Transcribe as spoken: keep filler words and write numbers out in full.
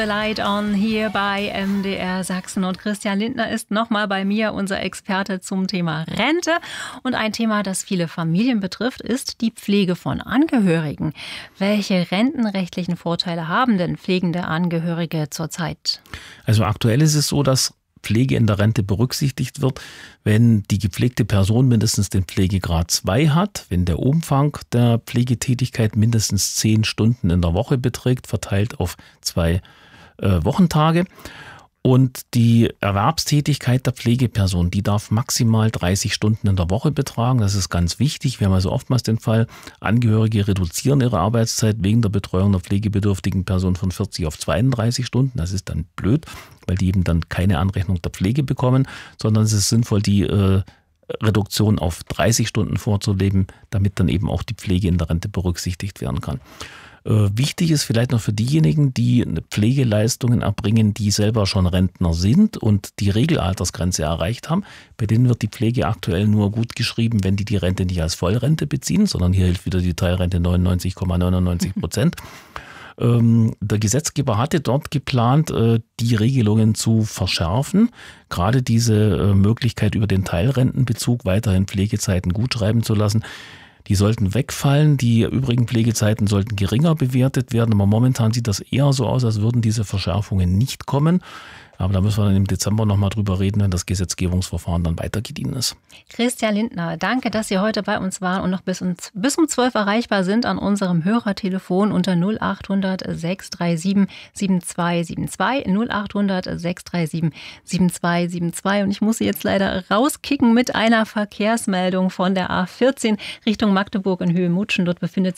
Light on hier bei M D R Sachsen und Christian Lindner ist nochmal bei mir, unser Experte zum Thema Rente. Und ein Thema, das viele Familien betrifft, ist die Pflege von Angehörigen. Welche rentenrechtlichen Vorteile haben denn pflegende Angehörige zurzeit? Also aktuell ist es so, dass Pflege in der Rente berücksichtigt wird, wenn die gepflegte Person mindestens den Pflegegrad zwei hat, wenn der Umfang der Pflegetätigkeit mindestens zehn Stunden in der Woche beträgt, verteilt auf zwei äh, Wochentage. Und die Erwerbstätigkeit der Pflegeperson, die darf maximal dreißig Stunden in der Woche betragen. Das ist ganz wichtig. Wir haben also oftmals den Fall, Angehörige reduzieren ihre Arbeitszeit wegen der Betreuung der pflegebedürftigen Person von vierzig auf zweiunddreißig Stunden. Das ist dann blöd, weil die eben dann keine Anrechnung der Pflege bekommen, sondern es ist sinnvoll, die äh, Reduktion auf dreißig Stunden vorzuleben, damit dann eben auch die Pflege in der Rente berücksichtigt werden kann. Wichtig ist vielleicht noch für diejenigen, die Pflegeleistungen erbringen, die selber schon Rentner sind und die Regelaltersgrenze erreicht haben. Bei denen wird die Pflege aktuell nur gut geschrieben, wenn die die Rente nicht als Vollrente beziehen, sondern hier hilft wieder die Teilrente neunundneunzig Komma neunundneunzig Prozent. Ähm, der Gesetzgeber hatte dort geplant, äh, die Regelungen zu verschärfen. Gerade diese äh, Möglichkeit, über den Teilrentenbezug weiterhin Pflegezeiten gutschreiben zu lassen, die sollten wegfallen, die übrigen Pflegezeiten sollten geringer bewertet werden, aber momentan sieht das eher so aus, als würden diese Verschärfungen nicht kommen. Aber da müssen wir dann im Dezember nochmal drüber reden, wenn das Gesetzgebungsverfahren dann weitergedient ist. Christian Lindner, danke, dass Sie heute bei uns waren und noch bis um, bis um zwölf erreichbar sind an unserem Hörertelefon unter null acht hundert sechs drei sieben sieben zwei sieben zwei, null acht hundert sechs drei sieben sieben zwei sieben zwei. Und ich muss Sie jetzt leider rauskicken mit einer Verkehrsmeldung von der A vierzehn Richtung Magdeburg in Höhe Mutschen. Dort befindet sich